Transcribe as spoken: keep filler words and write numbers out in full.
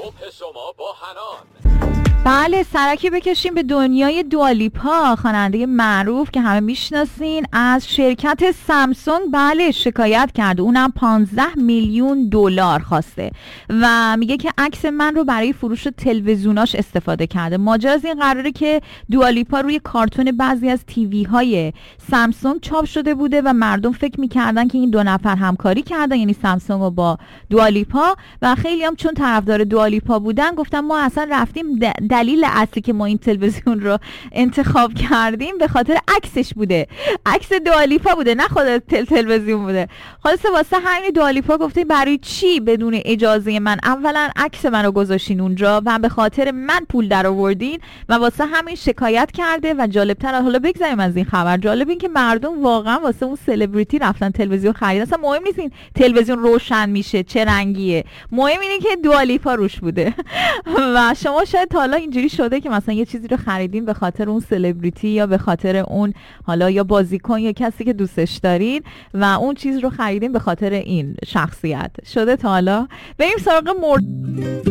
صبح شما با حنان. بله، سرکی بکشیم به دنیای دوالیپا، خواننده معروف که همه میشناسین، از شرکت سامسونگ بله شکایت کرده. اونم پانزده میلیون دلار خواسته و میگه که عکس من رو برای فروش تلویزیوناش استفاده کرده. ماجرا از این قراره که دوالیپا روی کارتون بعضی از تیوی های سامسونگ چاپ شده بوده و مردم فکر میکردن که این دو نفر همکاری کردن، یعنی سامسونگ و با دوالیپا، و خیلی هم چون طرفدار دوالیپا بودن گفتن ما اصلا رفتیم دلیل اصلی که ما این تلویزیون رو انتخاب کردیم به خاطر عکسش بوده، عکس دوالیپا بوده، نه خود تل تلویزیون بوده. خلاصه واسه همین دوالیپا گفته برای چی بدون اجازه من اولا عکس منو گذاشتین اونجا و به خاطر من پول در آوردین، و واسه همین شکایت کرده. و جالبتر، حالا بگذاریم از این خبر، جالب این که مردم واقعا واسه اون سلبریتی رفتن تلویزیون خریدن. اصلا مهم نیست این تلویزیون روشن میشه چه رنگیه، مهم اینه که دوالیپا روش بوده. و شما شاید حالا اینجوری شده که مثلا یه چیزی رو خریدین به خاطر اون سلبریتی یا به خاطر اون حالا یا بازیکن یا کسی که دوستش دارین و اون چیز رو خریدین به خاطر این شخصیت. شده تا حالا؟ بریم سراغ مورد